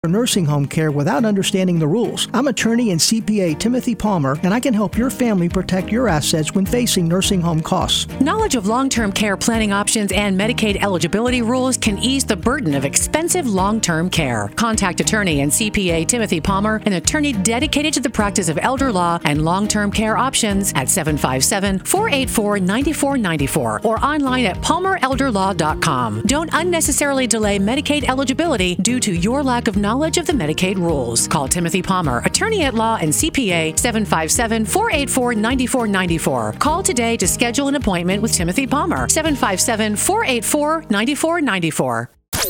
nursing home care without understanding the rules. I'm attorney and CPA Timothy Palmer, and I can help your family protect your assets when facing nursing home costs. Knowledge of long-term care planning options and Medicaid eligibility rules can ease the burden of expensive long-term care. Contact attorney and CPA Timothy Palmer, an attorney dedicated to the practice of elder law and long-term care options at 757-484-9494 or online at palmerelderlaw.com. Don't unnecessarily delay Medicaid eligibility due to your lack of knowledge of the Medicaid rules. Call Timothy Palmer, attorney at law and CPA, 757-484-9494. Call today to schedule an appointment with Timothy Palmer, 757-484-9494.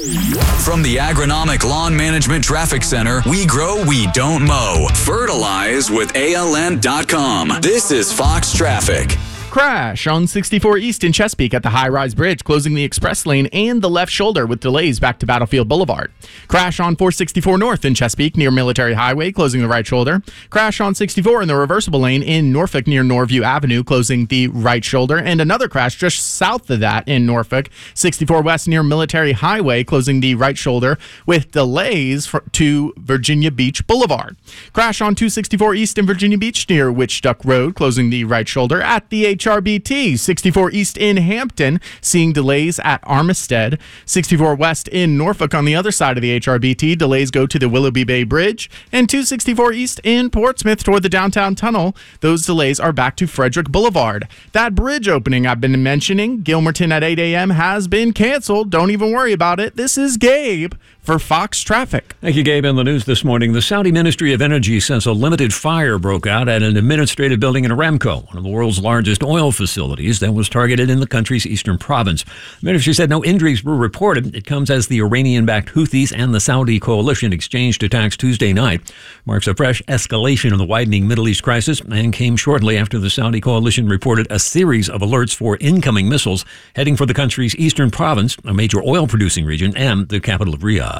From the Agronomic Lawn Management Traffic Center, we grow, we don't mow. Fertilize with ALN.com. This is Fox Traffic. Crash on 64 East in Chesapeake at the high-rise bridge, closing the express lane and the left shoulder with delays back to Battlefield Boulevard. Crash on 464 North in Chesapeake near Military Highway, closing the right shoulder. Crash on 64 in the reversible lane in Norfolk near Norview Avenue, closing the right shoulder. And another crash just south of that in Norfolk, 64 West near Military Highway, closing the right shoulder with delays to Virginia Beach Boulevard. Crash on 264 East in Virginia Beach near Witch Duck Road, closing the right shoulder at the HRBT. 64 East in Hampton, seeing delays at Armistead. 64 West in Norfolk on the other side of the HRBT, delays go to the Willoughby Bay Bridge. And 264 East in Portsmouth toward the downtown tunnel, those delays are back to Frederick Boulevard. That bridge opening I've been mentioning, Gilmerton at 8 a.m., has been canceled. Don't even worry about it. This is Gabe for Fox Traffic. Thank you, Gabe. In the news this morning, the Saudi Ministry of Energy says a limited fire broke out at an administrative building in Aramco, one of the world's largest oil facilities that was targeted in the country's eastern province. The ministry said no injuries were reported. It comes as the Iranian-backed Houthis and the Saudi coalition exchanged attacks Tuesday night. Marks a fresh escalation of the widening Middle East crisis and came shortly after the Saudi coalition reported a series of alerts for incoming missiles heading for the country's eastern province, a major oil-producing region, and the capital of Riyadh.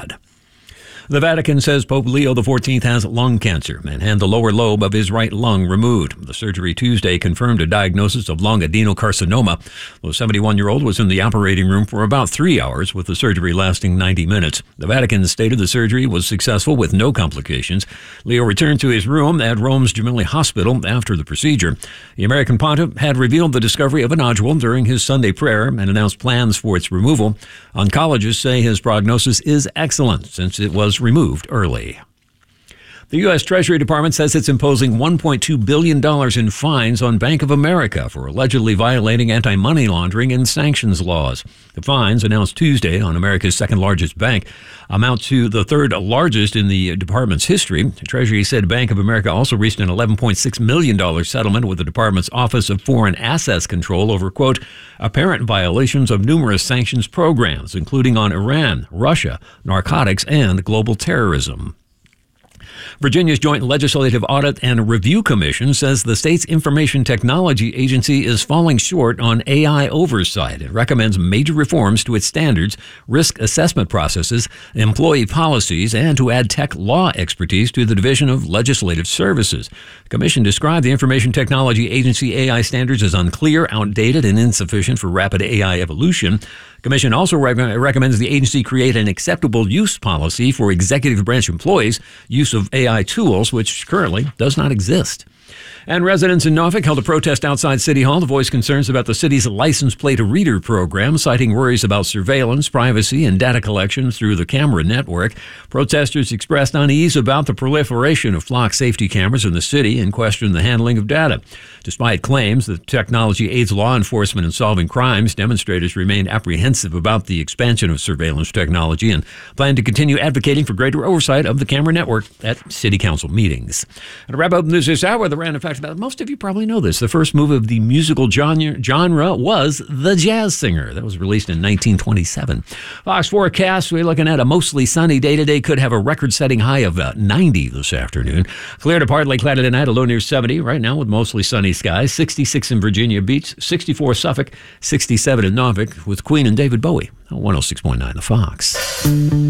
The Vatican says Pope Leo XIV has lung cancer and had the lower lobe of his right lung removed. The surgery Tuesday confirmed a diagnosis of lung adenocarcinoma. The 71-year-old was in the operating room for about 3 hours, with the surgery lasting 90 minutes. The Vatican stated the surgery was successful with no complications. Leo returned to his room at Rome's Gemelli Hospital after the procedure. The American pontiff had revealed the discovery of a nodule during his Sunday prayer and announced plans for its removal. Oncologists say his prognosis is excellent since it was removed early. The U.S. Treasury Department says it's imposing $1.2 billion in fines on Bank of America for allegedly violating anti-money laundering and sanctions laws. The fines, announced Tuesday on America's second-largest bank, amount to the third largest in the department's history. The Treasury said Bank of America also reached an $11.6 million settlement with the department's Office of Foreign Assets Control over, quote, apparent violations of numerous sanctions programs, including on Iran, Russia, narcotics, and global terrorism. Virginia's Joint Legislative Audit and Review Commission says the state's Information Technology Agency is falling short on AI oversight. It recommends major reforms to its standards, risk assessment processes, employee policies, and to add tech law expertise to the Division of Legislative Services. The commission described the Information Technology Agency AI standards as unclear, outdated, and insufficient for rapid AI evolution. The commission also recommends the agency create an acceptable use policy for executive branch employees' use of AI tools, which currently does not exist. And residents in Norfolk held a protest outside City Hall to voice concerns about the city's license plate reader program, citing worries about surveillance, privacy, and data collection through the camera network. Protesters expressed unease about the proliferation of flock safety cameras in the city and questioned the handling of data. Despite claims that technology aids law enforcement in solving crimes, demonstrators remained apprehensive about the expansion of surveillance technology and plan to continue advocating for greater oversight of the camera network at city council meetings. And to wrap up news this hour, the random fact about most of you probably know this. The first move of the musical genre was The Jazz Singer. That was released in 1927. Fox forecast, we're looking at a mostly sunny day today. Could have a record-setting high of 90 this afternoon. Clear to partly cloudy tonight, a low near 70. Right now with mostly sunny skies. 66 in Virginia Beach, 64 Suffolk, 67 in Norfolk with Queen and David Bowie on 106.9 The Fox.